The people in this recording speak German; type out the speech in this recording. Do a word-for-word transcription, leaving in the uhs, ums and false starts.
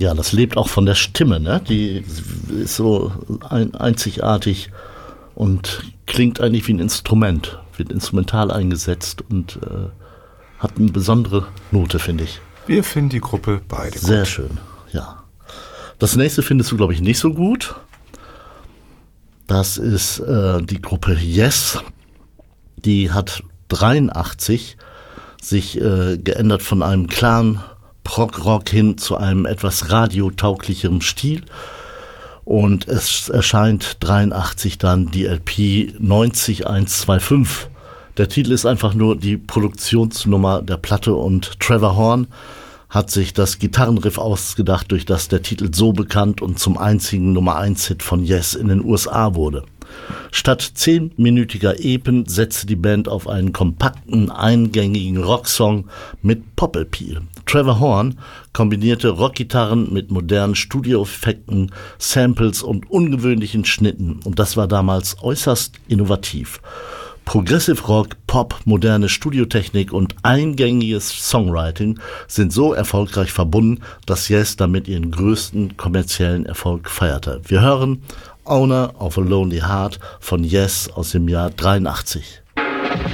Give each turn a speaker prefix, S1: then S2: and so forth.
S1: Ja, das lebt auch von der Stimme, ne? Die ist so ein, einzigartig und klingt eigentlich wie ein Instrument, wird instrumental eingesetzt und äh, hat eine besondere Note, finde ich.
S2: Wir finden die Gruppe beide gut.
S1: Sehr schön, ja. Das nächste findest du, glaube ich, nicht so gut. Das ist äh, die Gruppe Yes. Die hat dreiundachtzig sich äh, geändert von einem klaren Prog-Rock hin zu einem etwas radiotauglicheren Stil. Und es erscheint dreiundachtzig dann die L P neunzig eins zwei fünf. Der Titel ist einfach nur die Produktionsnummer der Platte und Trevor Horn hat sich das Gitarrenriff ausgedacht, durch das der Titel so bekannt und zum einzigen Nummer eins Hit von Yes in den U S A wurde. Statt zehnminütiger Epen setzte die Band auf einen kompakten, eingängigen Rocksong mit Pop-Appeal. Trevor Horn kombinierte Rockgitarren mit modernen Studioeffekten, Samples und ungewöhnlichen Schnitten und das war damals äußerst innovativ. Progressive Rock, Pop, moderne Studiotechnik und eingängiges Songwriting sind so erfolgreich verbunden, dass Yes damit ihren größten kommerziellen Erfolg feierte. Wir hören Owner of a Lonely Heart von Yes aus dem Jahr dreiundachtzig.